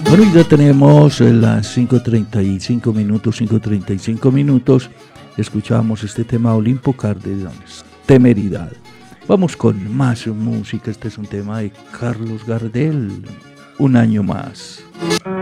Bueno, ya tenemos las 5:35 minutos, 5:35 minutos. Escuchamos este tema Olimpo Cárdenas, Temeridad. Vamos con más música. Este es un tema de Carlos Gardel, Un año más.